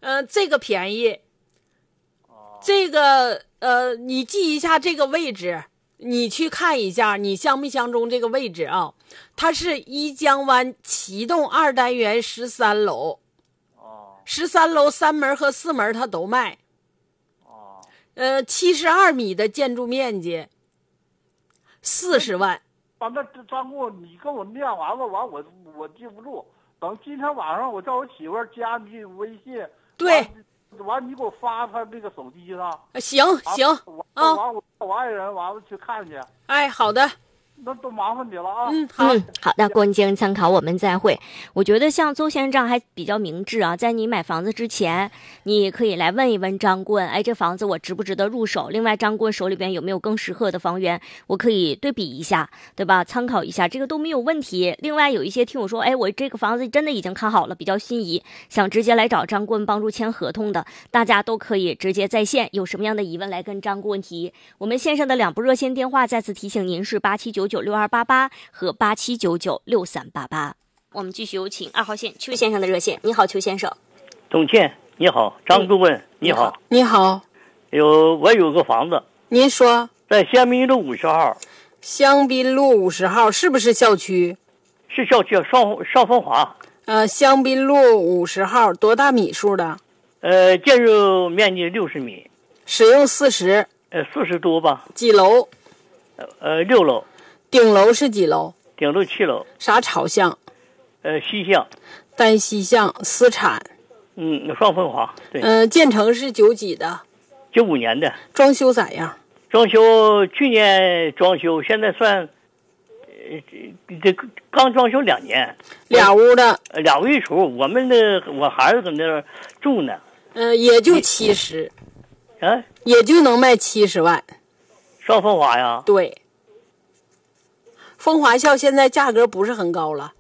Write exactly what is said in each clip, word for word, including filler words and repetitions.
呃，这个便宜。这个呃，你记一下这个位置，你去看一下，你相不相中这个位置啊？它是一江湾启动二单元十三楼， 哦， 十三楼三门和四门它都卖， 哦， 呃，七十二米的建筑面积，四十万。 把那张顾你跟我念完了，完我我记不住，等今天晚上我叫我媳妇儿加你微信， 对。 完，你给我发他这个手机上。 行行啊，完我我爱人完了去看去。 哎，好的。 那都麻烦你了啊。 嗯，好， 嗯，好的，供经参考，我们再会。我觉得像邹先生还比较明智啊，在你买房子之前，你可以来问一问张顾问，哎，这房子我值不值得入手？另外，张顾问手里边有没有更适合的房源，我可以对比一下，对吧？参考一下，这个都没有问题。另外，有一些听我说，哎，我这个房子真的已经看好了，比较心仪，想直接来找张顾问帮助签合同的，大家都可以直接在线，有什么样的疑问来跟张顾问提。我们线上的两部热线电话再次提醒您是八七九九六二八八和八七九九六三八八。我们继续有请二号线邱先生的热线。你好，邱先生。 董倩，你好，张顾问，嗯、你好， 你好。 有我有个房子， 您说， 在香槟路五十号。 香槟路五十号是不是校区？ 是校区，少少风华。 呃，香槟路五十号多大米数的？ 呃，建筑面积六十米， 使用四十。 呃，四十多吧。 几楼？ 呃呃，六楼。 顶楼是几楼？ 顶楼七楼。 啥朝向？ 呃，西向。 单西向，私产。 嗯，双风华。对。 嗯、呃，建成是九几的？ 九五年的。 装修咋样？ 装修去年装修，现在算，呃，这这刚装修两年。 俩屋的。 呃，俩位数，我们的我孩子搁那儿住呢。 嗯、呃，也就七十。 啊？ 也就能卖七十万。 双风华呀？ 对。风华校现在价格不是很高了，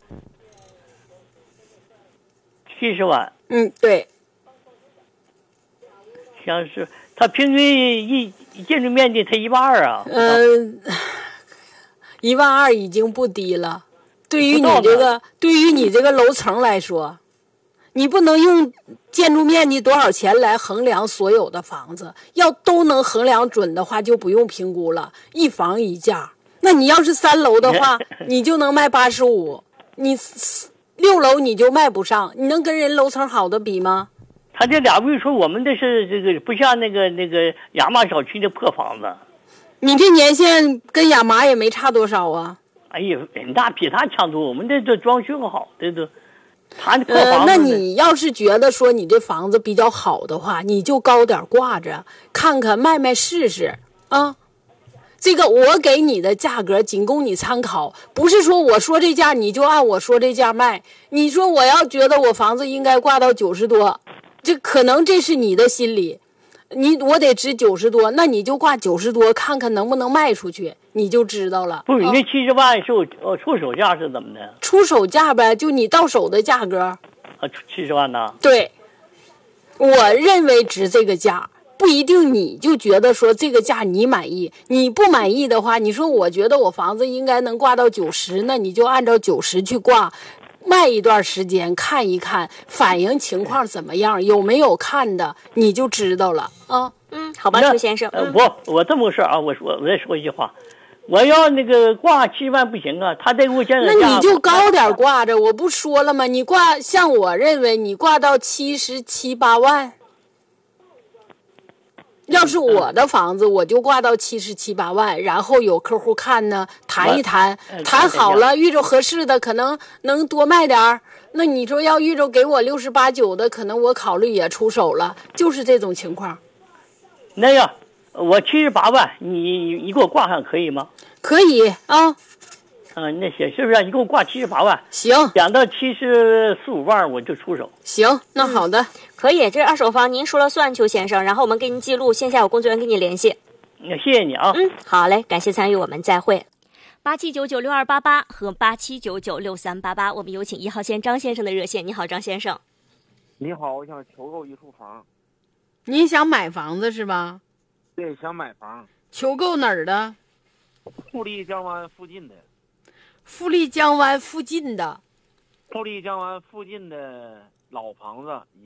七十万。 嗯，对。 像是它平均一建筑面积才一万二啊。 嗯、呃，一万二已经不低了。对于你这个，对于你这个楼层来说，你不能用建筑面积多少钱来衡量所有的房子，要都能衡量准的话，就不用评估了，一房一价。那你要是三楼的话，你就能卖八十五，你六楼你就卖不上，你能跟人楼层好的比吗？ 他这俩位数，我们这是这个不像那个那个亚麻小区的破房子。 你这年限跟亚麻也没差多少啊。 哎呀，那比他强多，我们这这装修好，这都。他破房子、 呃，那你要是觉得说你这房子比较好的话，你就高点挂着，看看卖卖试试啊。这个我给你的价格仅供你参考，不是说我说这价你就按我说这价卖。你说我要觉得我房子应该挂到九十多，这可能这是你的心理，你我得值九十多，那你就挂九十多，看看能不能卖出去，你就知道了。 不是，你这七十万是我出手价是怎么的？ 出手价呗，就你到手的价格。 啊，七十万呢？ 对，我认为值这个价。不一定你就觉得说这个价你满意，你不满意的话，你说我觉得我房子应该能挂到九十，那你就按照九十去挂，卖一段时间看一看反应情况怎么样，有没有看的你就知道了啊。 嗯，好吧，邱先生。 呃，我我这么个事啊，我说我再说一句话，我要那个挂七万不行啊，他这给我讲那你就高点挂着，我不说了吗？你挂，像我认为你挂到七十七八万。要是我的房子，我就挂到七十七八万，然后有客户看呢，谈一谈，谈好了，遇着合适的，可能能多卖点儿。那你说要遇着给我六十八九的，可能我考虑也出手了，就是这种情况。 那样，我七十八万，你你给我挂上可以吗？ 可以啊。 嗯，那行，是不是？你给我挂七十八万， 行， 讲到七十四五万我就出手。 行，那好的， 嗯、可以。这是二手房，您说了算，邱先生。然后我们给您记录，线下有工作人员跟你联系。 那谢谢你啊。 嗯，好嘞，感谢参与，我们再会。八七九九六二八八和八七九九六三八八，我们有请一号线张先生的热线。你好，张先生。 你好，我想求购一处房。 你想买房子是吧？ 对，想买房。 求购哪儿的？ 富丽江湾附近的。 富丽江湾附近的， 富丽江湾附近的老房子，